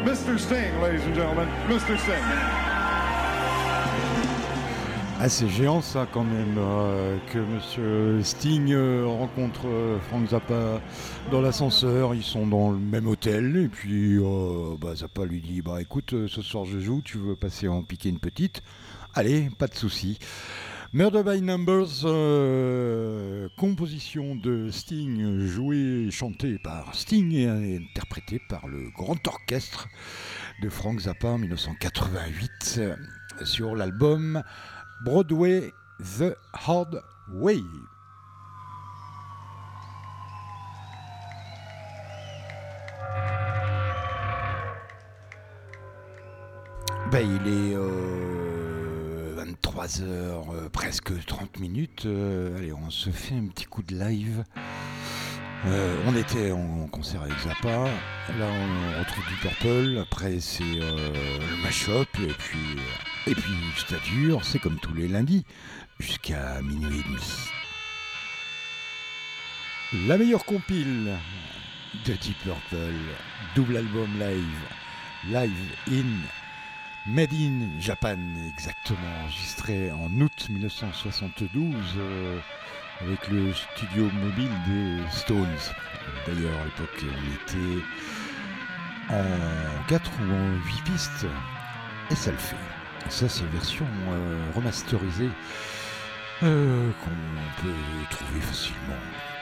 Mr. Sting, ladies and gentlemen, Mr. Sting. Ah, c'est géant ça quand même, que Monsieur Sting rencontre Frank Zappa dans l'ascenseur. Ils sont dans le même hôtel et puis Zappa lui dit écoute, ce soir je joue, tu veux passer en piquer une petite? Allez, pas de souci. Murder by Numbers, composition de Sting, jouée et chantée par Sting et interprétée par le grand orchestre de Frank Zappa en 1988 sur l'album Broadway The Hard Way. Il est 23h, presque 30 minutes. Allez, on se fait un petit coup de live. On était en concert avec Zappa. Là, on retrouve du Purple. Après, c'est le mash-up. Et puis, ça dure. C'est comme tous les lundis, jusqu'à minuit et demi. La meilleure compile de Deep Purple. Double album live in Made in Japan, exactement, enregistré en août 1972 avec le studio mobile des Stones. D'ailleurs, à l'époque, il était en 4 ou en 8 pistes, et ça le fait. Ça, c'est une version remasterisée qu'on peut trouver facilement